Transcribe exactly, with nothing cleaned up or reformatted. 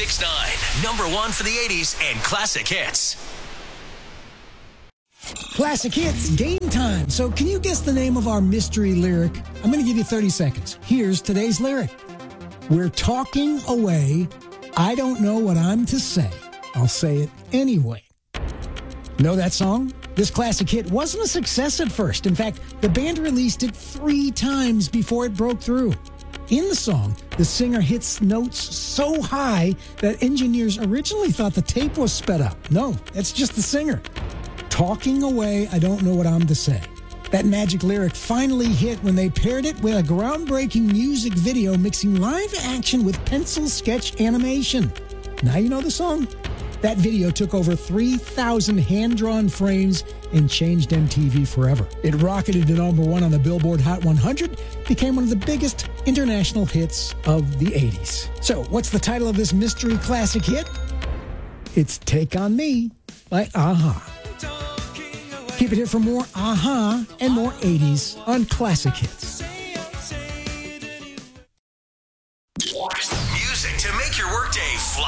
ninety-six point nine, number one for the eighties and classic hits. Classic hits, game time. So can you guess the name of our mystery lyric? I'm going to give you thirty seconds. Here's today's lyric. We're talking away. I don't know what I'm to say. I'll say it anyway. Know that song? This classic hit wasn't a success at first. In fact, the band released it three times before it broke through. In the song, the singer hits notes so high that engineers originally thought the tape was sped up. No, that's just the singer. Talking away, I don't know what I'm to say. That magic lyric finally hit when they paired it with a groundbreaking music video mixing live action with pencil sketch animation. Now you know the song? That video took over three thousand hand-drawn frames and changed M T V forever. It rocketed to number one on the Billboard Hot one hundred, became one of the biggest international hits of the eighties. So, what's the title of this mystery classic hit? It's Take On Me by a-ha. Keep it here for more a-ha and more eighties on Classic Hits. Music to make your workday fly.